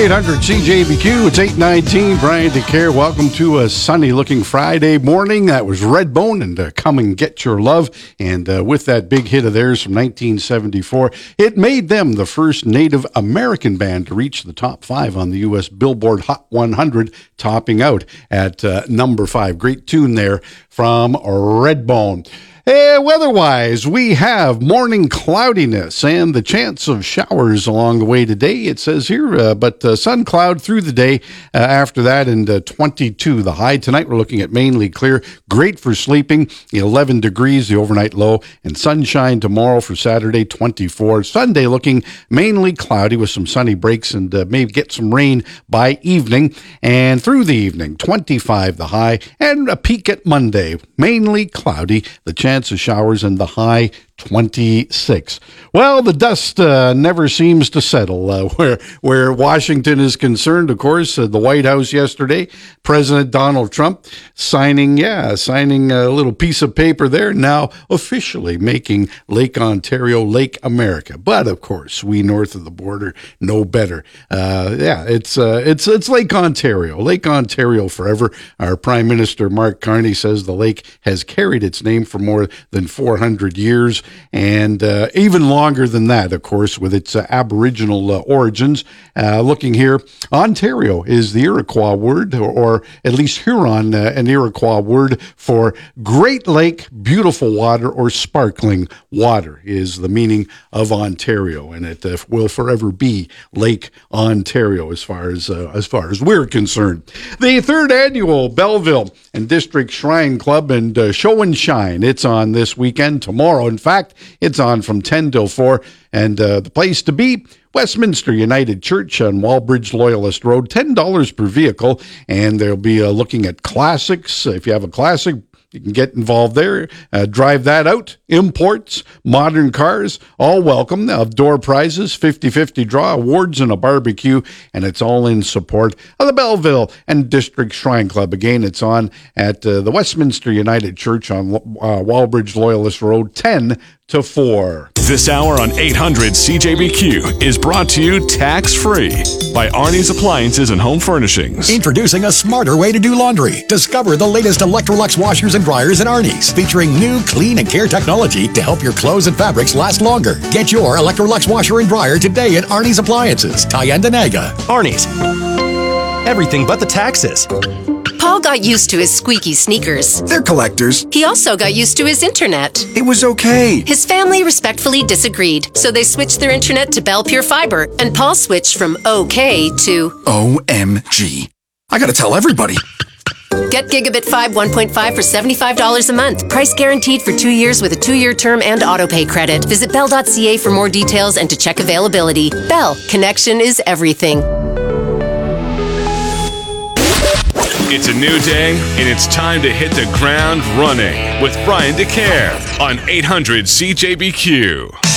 800 CJBQ. It's 8:19. Brian DeCare. Welcome to a sunny-looking Friday morning. That was Redbone and Come and Get Your Love. And with that big hit of theirs from 1974, it made them the first Native American band to reach the top 5 on the U.S. Billboard Hot 100, topping out at number 5. Great tune there from Redbone. Weather-wise, we have morning cloudiness and the chance of showers along the way today, it says here, but sun cloud through the day after that, and 22 the high. Tonight we're looking at mainly clear, great for sleeping, 11 degrees the overnight low, and sunshine tomorrow for Saturday, 24. Sunday looking mainly cloudy with some sunny breaks and maybe get some rain by evening, and through the evening, 25 the high, and a peak at Monday, mainly cloudy, the chance of showers and the high 26. Well, the dust never seems to settle where Washington is concerned. Of course, the White House yesterday, President Donald Trump signing a little piece of paper there, now officially making Lake Ontario Lake America. But of course, we north of the border know better. It's Lake Ontario forever. Our Prime Minister Mark Carney says the lake has carried its name for more than 400 years. And even longer than that, of course, with its Aboriginal origins. Looking here, Ontario is the Iroquois word, or at least Huron, an Iroquois word for Great Lake, beautiful water, or sparkling water is the meaning of Ontario, and it will forever be Lake Ontario as far as we're concerned. The third annual Belleville and District Shrine Club and Show and Shine. It's on this weekend, tomorrow. In fact, it's on from 10 till 4, and the place to be, Westminster United Church on Wallbridge Loyalist Road, $10 per vehicle, and they'll be looking at classics. If you have a classic, you can get involved there, drive that out. Imports, modern cars, all welcome. Door prizes, 50-50 draw, awards, and a barbecue, and it's all in support of the Belleville and District Shrine Club. Again, it's on at the Westminster United Church on Wallbridge Loyalist Road, 10 to 4. This hour on 800 CJBQ is brought to you tax-free by Arnie's Appliances and Home Furnishings. Introducing a smarter way to do laundry. Discover the latest Electrolux washers and dryers at Arnie's, featuring new clean and care technology to help your clothes and fabrics last longer. Get your Electrolux washer and dryer today at Arnie's Appliances, Tyendinaga. Arnie's. Everything but the taxes. Paul got used to his squeaky sneakers. They're collectors. He also got used to his internet. It was okay. His family respectfully disagreed, so they switched their internet to Bell Pure Fiber, and Paul switched from OK to OMG. I gotta tell everybody. Get Gigabit 5 1.5 for $75 a month. Price guaranteed for 2 years with a 2-year term and autopay credit. Visit bell.ca for more details and to check availability. Bell, connection is everything. It's a new day, and it's time to hit the ground running with Brian DeCare on 800 CJBQ.